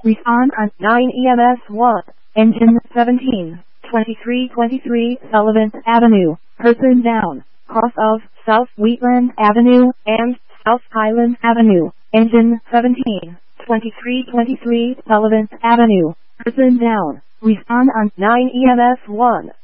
Respond on 9 EMS 1. Engine 17. 2323 Sullivan Avenue. Person down. Cross of South Wheatland Avenue and South Highland Avenue. Engine 17. 2323 Sullivan Avenue. Person down. Respond on 9 EMS 1.